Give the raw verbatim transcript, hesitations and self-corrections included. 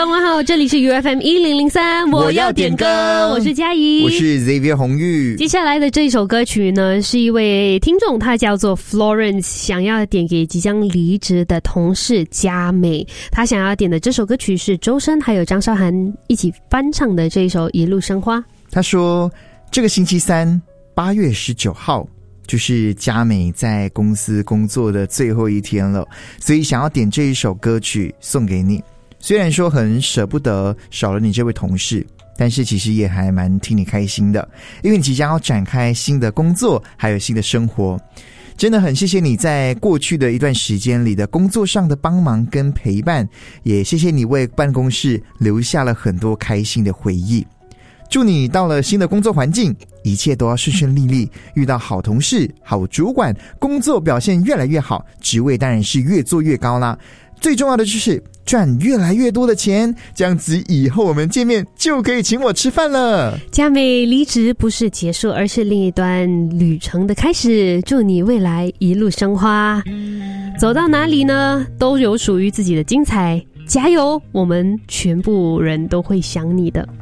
傍晚好，这里是 U F M 一零零三，我要点歌，我是嘉怡， 我是 Xavier 红玉。 接下来的这一首歌曲呢，是一位听众，他叫做 Florence， 想要点给即将离职的同事佳美。他想要点的这首歌曲是周深还有张韶涵一起翻唱的这一首《一路生花》。 他说，这个星期三八月十九号就是佳美在公司工作的最后一天了，所以想要点这一首歌曲送给你。虽然说很舍不得少了你这位同事，但是其实也还蛮替你开心的，因为你即将要展开新的工作还有新的生活。真的很谢谢你在过去的一段时间里的工作上的帮忙跟陪伴，也谢谢你为办公室留下了很多开心的回忆。祝你到了新的工作环境，一切都要顺顺利利，遇到好同事好主管，工作表现越来越好，职位当然是越做越高啦。最重要的就是赚越来越多的钱，这样子以后我们见面就可以请我吃饭了。 佳美离职不是结束，而是另一段旅程的开始。祝你未来一路生花，走到哪里呢都有属于自己的精彩。加油，我们全部人都会想你的。